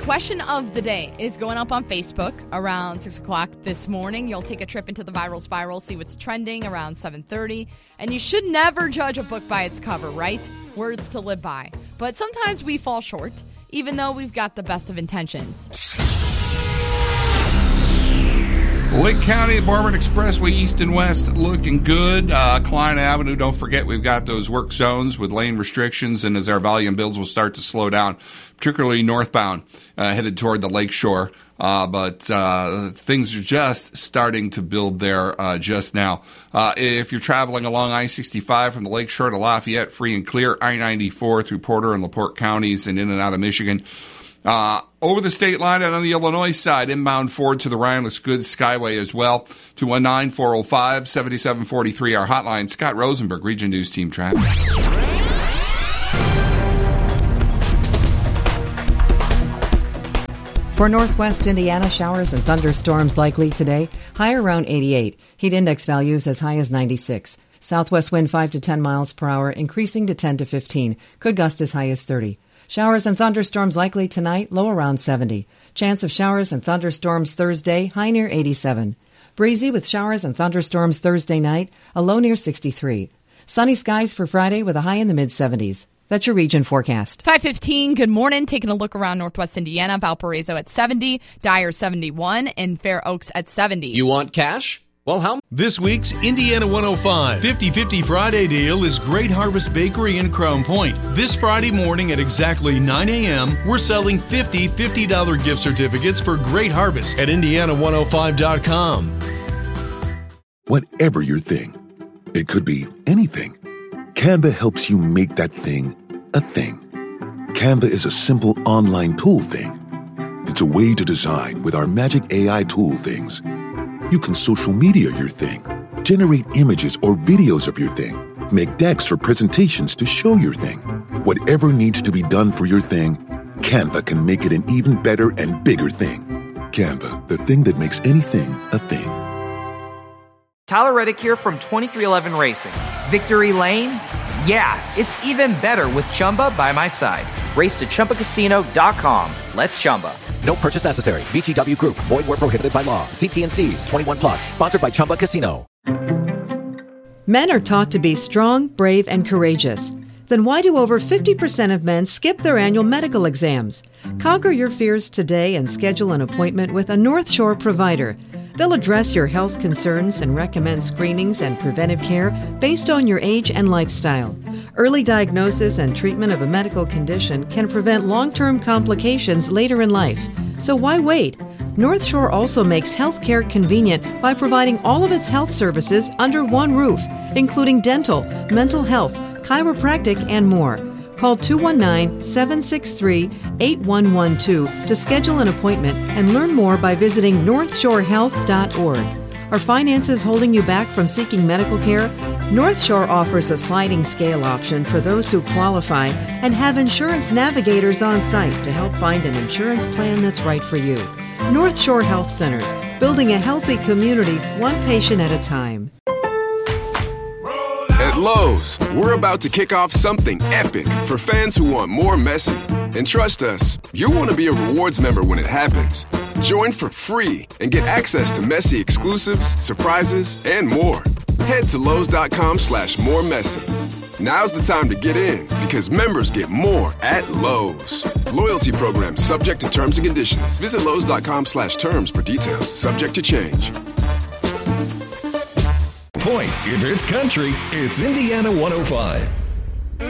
question of the day is going up on Facebook around 6 o'clock this morning. You'll take a trip into the viral spiral, see what's trending around 7:30. And you should never judge a book by its cover, right? Words to live by. But sometimes we fall short, even though we've got the best of intentions. Lake County, Barberton Expressway, east and west, looking good. Klein Avenue, don't forget, we've got those work zones with lane restrictions, and as our volume builds, we'll start to slow down, particularly northbound, headed toward the lakeshore. But things are just starting to build there just now. If you're traveling along I-65 from the lakeshore to Lafayette, free and clear, I-94 through Porter and LaPorte counties and in and out of Michigan. Over the state line and on the Illinois side, inbound Ford to the Ryan looks good. Skyway as well. 219-405-7743, our hotline. Scott Rosenberg, Region News Team Traffic. For northwest Indiana, showers and thunderstorms likely today. High around 88. Heat index values as high as 96. Southwest wind 5 to 10 miles per hour, increasing to 10 to 15. Could gust as high as 30. Showers and thunderstorms likely tonight, low around 70. Chance of showers and thunderstorms Thursday, high near 87. Breezy with showers and thunderstorms Thursday night, a low near 63. Sunny skies for Friday with a high in the mid-70s. That's your region forecast. 5:15, good morning. Taking a look around northwest Indiana, Valparaiso at 70, Dyer 71, and Fair Oaks at 70. You want cash? Well, how? This week's Indiana 105 50-50 Friday deal is Great Harvest Bakery in Crown Point. This Friday morning at exactly 9 a.m., we're selling 50 $50 gift certificates for Great Harvest at Indiana105.com. Whatever your thing, it could be anything. Canva helps you make that thing a thing. Canva is a simple online tool thing. It's a way to design with our magic AI tool things. You can social media your thing, generate images or videos of your thing, make decks or presentations to show your thing. Whatever needs to be done for your thing, Canva can make it an even better and bigger thing. Canva, the thing that makes anything a thing. Tyler Reddick here from 2311 Racing. Victory Lane? Yeah, it's even better with Chumba by my side. Race to ChumbaCasino.com. Let's Chumba. No purchase necessary. VGW Group. Void where prohibited by law. See T&Cs. 21 plus. Sponsored by Chumba Casino. Men are taught to be strong, brave, and courageous. Then why do over 50% of men skip their annual medical exams? Conquer your fears today and schedule an appointment with a North Shore provider. They'll address your health concerns and recommend screenings and preventive care based on your age and lifestyle. Early diagnosis and treatment of a medical condition can prevent long-term complications later in life. So why wait? North Shore also makes healthcare convenient by providing all of its health services under one roof, including dental, mental health, chiropractic, and more. Call 219-763-8112 to schedule an appointment and learn more by visiting northshorehealth.org. Are finances holding you back from seeking medical care? North Shore offers a sliding scale option for those who qualify and have insurance navigators on site to help find an insurance plan that's right for you. North Shore Health Centers, building a healthy community one patient at a time. At Lowe's, we're about to kick off something epic for fans who want more Messi. And trust us, you'll want to be a rewards member when it happens. Join for free and get access to Messi exclusives, surprises, and more. Head to Lowe's.com/moremessy. Now's the time to get in because members get more at Lowe's. Loyalty program subject to terms and conditions. Visit Lowe's.com/terms for details. Subject to change. Point. If it's country, it's Indiana 105.